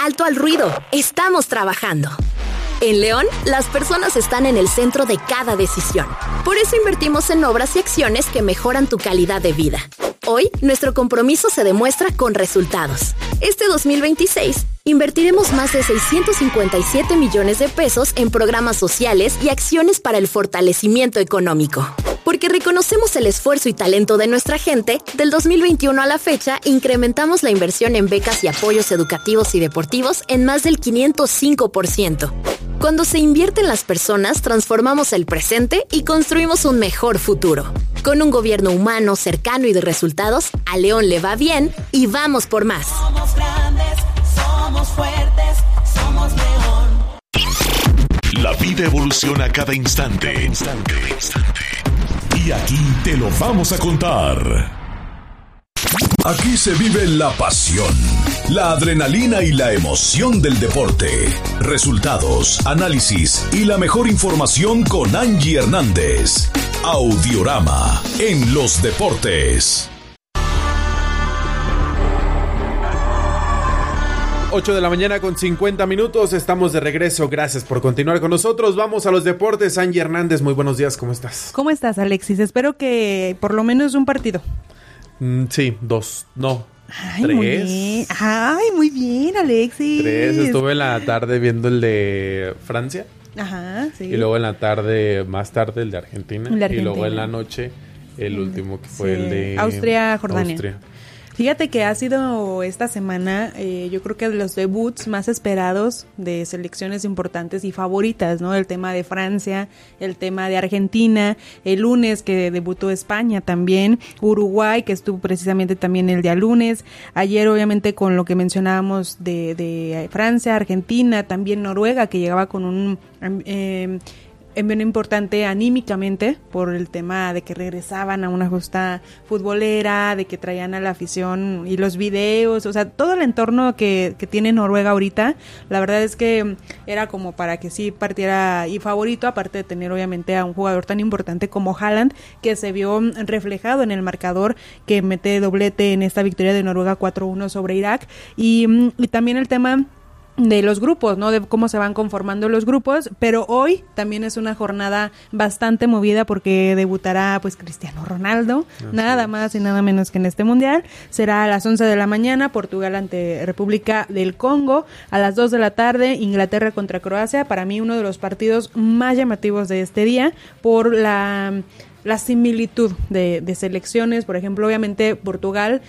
alto al ruido, estamos trabajando. En León, las personas están en el centro de cada decisión. Por eso invertimos en obras y acciones que mejoran tu calidad de vida. Hoy, nuestro compromiso se demuestra con resultados. Este 2026, invertiremos más de 657 millones de pesos en programas sociales y acciones para el fortalecimiento económico. Porque reconocemos el esfuerzo y talento de nuestra gente, del 2021 a la fecha, incrementamos la inversión en becas y apoyos educativos y deportivos en más del 505%. Cuando se invierte en las personas, transformamos el presente y construimos un mejor futuro. Con un gobierno humano, cercano y de resultados, a León le va bien y vamos por más. Somos grandes, somos fuertes, somos León. La vida evoluciona cada instante. Y aquí te lo vamos a contar. Aquí se vive la pasión, la adrenalina y la emoción del deporte. Resultados, análisis y la mejor información con Angie Hernández. Audiorama en los deportes. 8 de la mañana con 50 minutos, estamos de regreso, gracias por continuar con nosotros, vamos a los deportes. Angie Hernández, muy buenos días, ¿cómo estás? ¿Cómo estás, Alexis? Espero que por lo menos un partido. Sí, 2, no, Ay, 3. muy bien. Ay, muy bien, Alexis. 3, estuve en la tarde viendo el de Francia. Ajá, sí. Y luego en la tarde, más tarde el de Argentina. El de Argentina. Y luego en la noche el último que fue Sí. el de Austria, Jordania. Austria. Fíjate que ha sido esta semana, yo creo que de los debuts más esperados de selecciones importantes y favoritas, ¿no? El tema de Francia, el tema de Argentina, el lunes que debutó España también, Uruguay, que estuvo precisamente también el día lunes, ayer obviamente con lo que mencionábamos de Francia, Argentina, también Noruega, que llegaba con un envío importante anímicamente por el tema de que regresaban a una justa futbolera, de que traían a la afición y los videos, o sea, todo el entorno que tiene Noruega ahorita, la verdad es que era como para que sí partiera y favorito, aparte de tener obviamente a un jugador tan importante como Haaland, que se vio reflejado en el marcador, que mete doblete en esta victoria de Noruega 4-1 sobre Irak, y también el tema de los grupos, ¿no? De cómo se van conformando los grupos, pero hoy también es una jornada bastante movida porque debutará pues Cristiano Ronaldo, nada más y nada menos que en este mundial. Será a las 11 de la mañana, Portugal ante República del Congo, a las 2 de la tarde, Inglaterra contra Croacia, para mí uno de los partidos más llamativos de este día por la similitud de selecciones. Por ejemplo, obviamente Portugal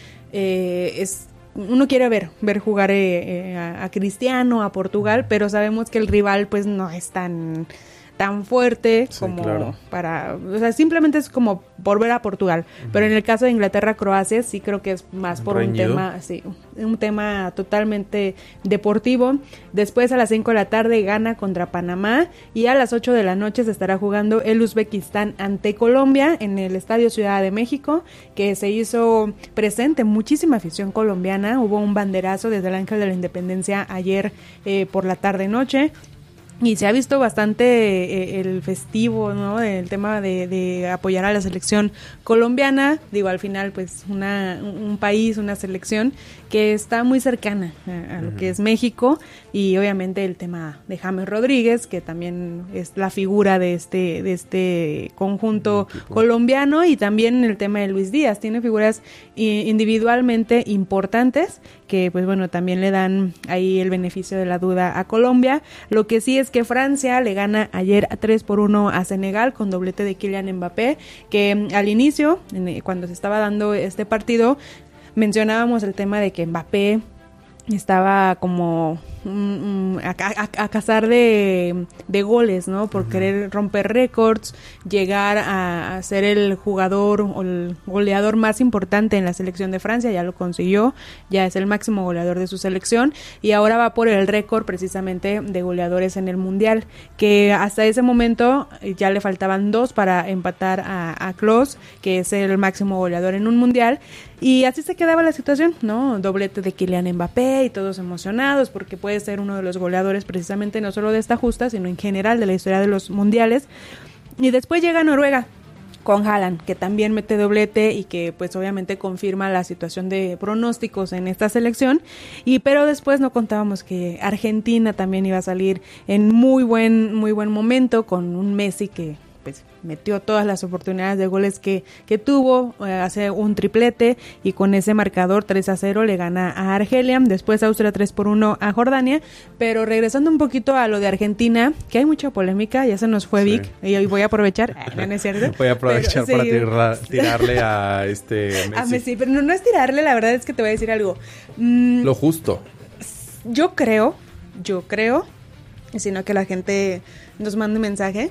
uno quiere ver jugar a Cristiano, a Portugal, pero sabemos que el rival pues no es tan fuerte como claro. O sea, simplemente es como por ver a Portugal, pero en el caso de Inglaterra-Croacia sí creo que es más por un tema totalmente deportivo. Después a las 5 de la tarde Ghana contra Panamá y a las 8 de la noche se estará jugando el Uzbekistán ante Colombia en el Estadio Ciudad de México, que se hizo presente muchísima afición colombiana, hubo un banderazo desde el Ángel de la Independencia ayer por la tarde-noche. Y se ha visto bastante el festivo, ¿no? El tema de apoyar a la selección colombiana. Digo, al final, pues, un país, una selección que está muy cercana a lo que es México. Y obviamente el tema de James Rodríguez, que también es la figura de este conjunto colombiano. Y también el tema de Luis Díaz. Tiene figuras individualmente importantes que, pues bueno, también le dan ahí el beneficio de la duda a Colombia. Lo que sí es que Francia le gana ayer 3-1 a Senegal con doblete de Kylian Mbappé, que al inicio, cuando se estaba dando este partido, mencionábamos el tema de que Mbappé estaba como a cazar de goles, ¿no? Por querer romper récords, llegar a ser el jugador o el goleador más importante en la selección de Francia. Ya lo consiguió, ya es el máximo goleador de su selección y ahora va por el récord precisamente de goleadores en el Mundial, que hasta ese momento ya le faltaban 2 para empatar a Klose, que es el máximo goleador en un Mundial, y así se quedaba la situación, ¿no? Doblete de Kylian Mbappé y todos emocionados porque puede ser uno de los goleadores precisamente no solo de esta justa, sino en general de la historia de los mundiales. Y después llega Noruega con Haaland, que también mete doblete y que pues obviamente confirma la situación de pronósticos en esta selección, pero después no contábamos que Argentina también iba a salir en muy buen momento con un Messi que pues metió todas las oportunidades de goles que tuvo, hace un triplete y con ese marcador 3-0 le gana a Argelia, después Austria 3-1 a Jordania. Pero regresando un poquito a lo de Argentina, que hay mucha polémica, ya se nos fue Vic, y hoy voy a aprovechar, ¿no es cierto? Voy a aprovechar para tirarle a Messi. A Messi, pero no es tirarle, la verdad es que te voy a decir algo. Lo justo. Yo creo, sino que la gente nos mande mensaje,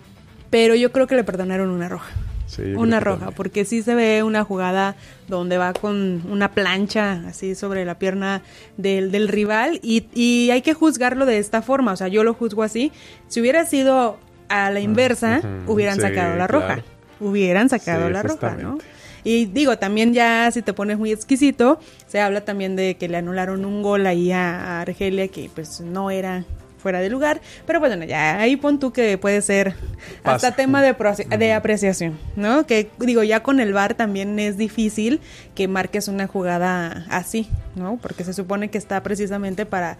pero yo creo que le perdonaron una roja. Sí, una roja, porque sí se ve una jugada donde va con una plancha así sobre la pierna del rival y hay que juzgarlo de esta forma, o sea, yo lo juzgo así. Si hubiera sido a la inversa, hubieran sacado la roja. Hubieran sacado la roja, ¿no? Y digo, también ya si te pones muy exquisito, se habla también de que le anularon un gol ahí a Argelia que pues no era fuera de lugar, pero bueno, ya ahí pon tú que puede ser hasta tema de apreciación, ¿no? Que digo, ya con el VAR también es difícil que marques una jugada así, ¿no? Porque se supone que está precisamente para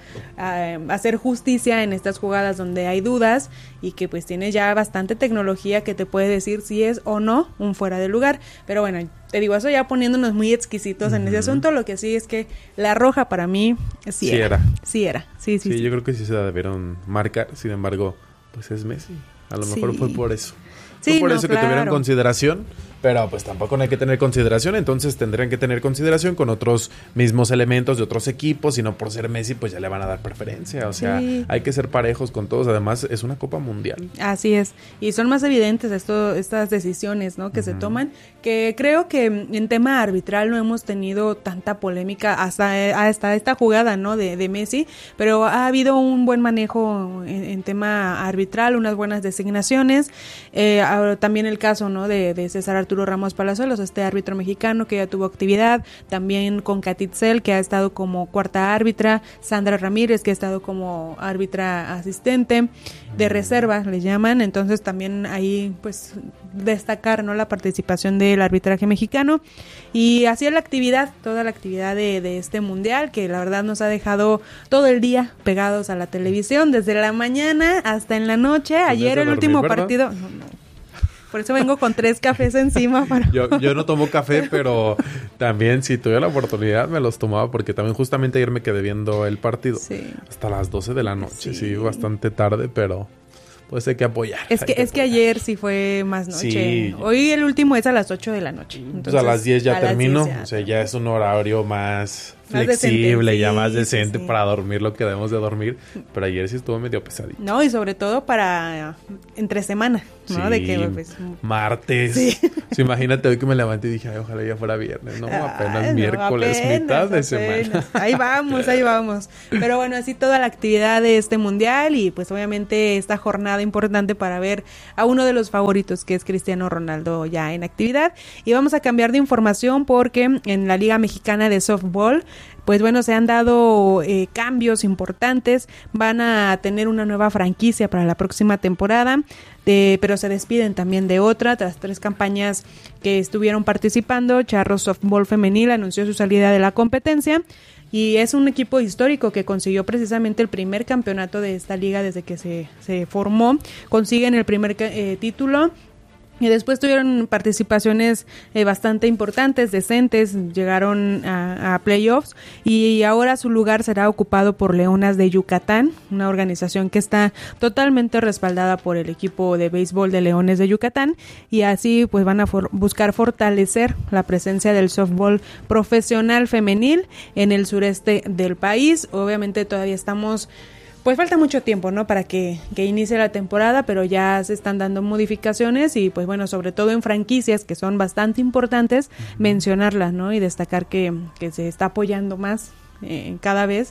hacer justicia en estas jugadas donde hay dudas y que pues tiene ya bastante tecnología que te puede decir si es o no un fuera de lugar, pero bueno, te digo, eso ya poniéndonos muy exquisitos en ese asunto, lo que sí es que la roja para mí sí era. Sí, yo creo que sí se la debieron marcar, sin embargo, pues es Messi. A lo mejor fue por eso. Sí, fue por eso claro. Que tuvieron consideración, pero pues tampoco no hay que tener consideración, entonces tendrían que tener consideración con otros mismos elementos de otros equipos, y no por ser Messi pues ya le van a dar preferencia, o sea, hay que ser parejos con todos, además es una Copa Mundial. Así es, y son más evidentes estas decisiones, ¿no? Que se toman, que creo que en tema arbitral no hemos tenido tanta polémica hasta esta jugada, ¿no? De Messi, pero ha habido un buen manejo en tema arbitral, unas buenas designaciones, también el caso, ¿no? De César Arturo Ramos Palazuelos, este árbitro mexicano que ya tuvo actividad, también con Catitzel, que ha estado como cuarta árbitra, Sandra Ramírez, que ha estado como árbitra asistente, de reserva le llaman, entonces también ahí pues destacar, ¿no? La participación del arbitraje mexicano, y así es toda la actividad de este mundial, que la verdad nos ha dejado todo el día pegados a la televisión, desde la mañana hasta en la noche. Ayer el último partido... No. Por eso vengo con 3 cafés encima. Yo no tomo café, pero también si tuve la oportunidad me los tomaba, porque también justamente ayer me quedé viendo el partido. Sí. Hasta las 12 de la noche, sí, bastante tarde, pero pues hay que apoyar. Es que ayer sí fue más noche. Sí. Hoy el último es a las 8 de la noche. Entonces, pues a las 10 ya termino. O sea, ya es un horario más flexible, decente, ya más decente para dormir lo que debemos de dormir. Pero ayer sí estuvo medio pesadito. No, y sobre todo para entre semana, ¿no? Sí, de que pues, martes. Sí. Sí, imagínate hoy que me levanté y dije, ay, ojalá ya fuera viernes. No, apenas miércoles, mitad de semana. Ahí vamos. Pero bueno, así toda la actividad de este mundial, y pues obviamente esta jornada importante para ver a uno de los favoritos, que es Cristiano Ronaldo, ya en actividad. Y vamos a cambiar de información, porque en la Liga Mexicana de Softball, pues bueno, se han dado cambios importantes. Van a tener una nueva franquicia para la próxima temporada, pero se despiden también de otra. Tras 3 campañas que estuvieron participando, Charros Softball Femenil anunció su salida de la competencia, y es un equipo histórico que consiguió precisamente el primer campeonato de esta liga desde que se formó. Consiguen el primer título. Y después tuvieron participaciones bastante importantes, decentes, llegaron a playoffs, y ahora su lugar será ocupado por Leonas de Yucatán, una organización que está totalmente respaldada por el equipo de béisbol de Leones de Yucatán, y así pues van a buscar fortalecer la presencia del softball profesional femenil en el sureste del país. Obviamente todavía estamos... Pues falta mucho tiempo, ¿no? Para que inicie la temporada, pero ya se están dando modificaciones, y pues bueno, sobre todo en franquicias que son bastante importantes, mencionarlas, ¿no? Y destacar que se está apoyando más cada vez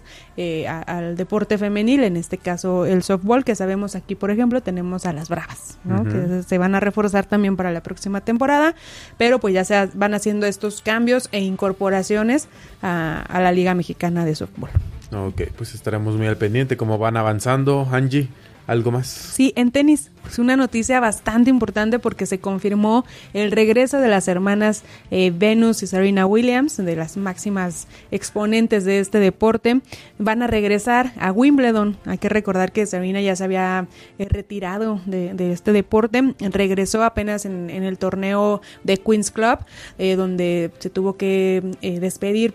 al deporte femenil, en este caso el softball, que sabemos aquí, por ejemplo, tenemos a las Bravas, ¿no? Que se van a reforzar también para la próxima temporada, pero pues ya se van haciendo estos cambios e incorporaciones a la Liga Mexicana de Softball. Ok, pues estaremos muy al pendiente cómo van avanzando. Angie, ¿algo más? Sí, en tenis pues una noticia bastante importante porque se confirmó el regreso de las hermanas Venus y Serena Williams, de las máximas exponentes de este deporte. Van a regresar a Wimbledon. Hay que recordar que Serena ya se había retirado de este deporte. Regresó apenas en el torneo de Queen's Club, donde se tuvo que despedir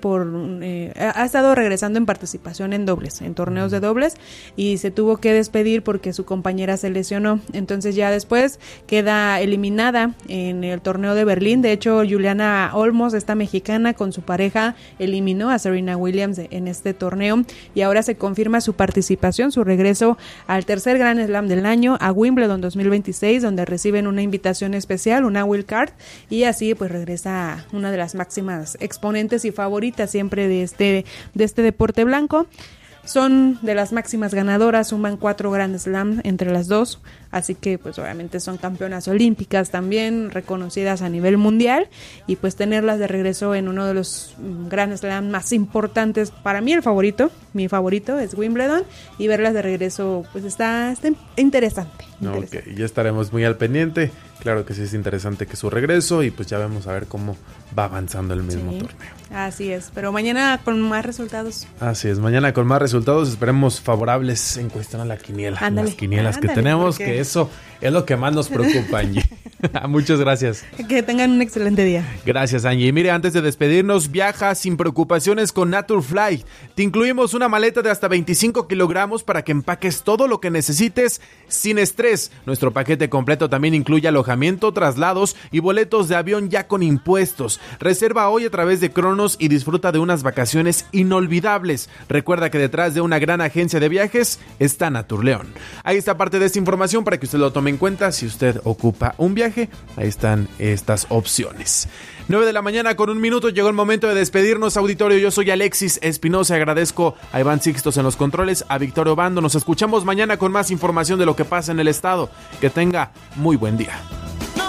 ha estado regresando en participación en dobles, en torneos de dobles, y se tuvo que despedir porque su compañera se lesionó. Entonces ya después queda eliminada en el torneo de Berlín. De hecho, Juliana Olmos, esta mexicana, con su pareja eliminó a Serena Williams en este torneo, y ahora se confirma su participación, su regreso al tercer Grand Slam del año, a Wimbledon 2026, donde reciben una invitación especial, una wild card, y así pues regresa una de las máximas exponentes y favoritas siempre de este deporte blanco. Son de las máximas ganadoras, suman 4 Grand Slam entre las dos, así que pues obviamente son campeonas olímpicas también, reconocidas a nivel mundial, y pues tenerlas de regreso en uno de los Grand Slam más importantes, para mí mi favorito es Wimbledon, y verlas de regreso pues está interesante. Ok, ya estaremos muy al pendiente. Claro que sí es interesante que su regreso, y pues ya vamos a ver cómo va avanzando el mismo torneo. Así es, pero mañana con más resultados. Así es, mañana con más resultados, esperemos favorables en cuestión a la quiniela. Las quinielas que tenemos, porque que eso es lo que más nos preocupa, Angie. Muchas gracias. Que tengan un excelente día. Gracias, Angie. Y mire, antes de despedirnos, viaja sin preocupaciones con Naturfly. Te incluimos una maleta de hasta 25 kilogramos para que empaques todo lo que necesites sin estrés. Nuestro paquete completo también incluye alojamiento, traslados y boletos de avión ya con impuestos. Reserva hoy a través de Cronos y disfruta de unas vacaciones inolvidables. Recuerda que detrás de una gran agencia de viajes está Naturleón. Ahí está parte de esta información para que usted lo tome en cuenta. Si usted ocupa un viaje, ahí están estas opciones. 9:01 a.m. Llegó el momento de despedirnos, auditorio. Yo soy Alexis Espinosa. Agradezco a Iván Sixtos en los controles, a Victorio Bando. Nos escuchamos mañana con más información de lo que pasa en el estado. Que tenga muy buen día.